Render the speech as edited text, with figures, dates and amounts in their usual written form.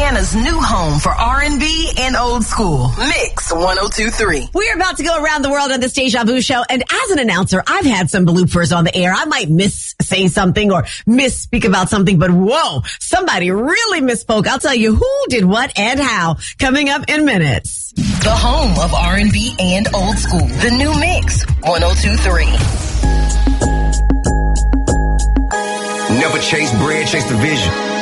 Louisiana's new home for R&B and old school. Mix 102.3. We're about to go around the world on this Deja Vu show. And as an announcer, I've had some bloopers on the air. I might say something or misspeak about something, but whoa, somebody really misspoke. I'll tell you who did what and how coming up in minutes. The home of R&B and old school. The new Mix 102.3. Never chase bread, chase the vision.